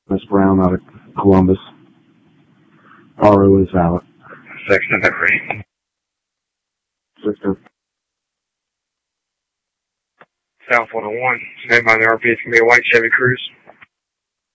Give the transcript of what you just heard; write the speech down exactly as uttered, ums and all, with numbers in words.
Miss Brown out of Columbus. R O is out. Sexton Henry. Sister. South one oh one. Stand by the R P. It's going to be a white Chevy Cruise.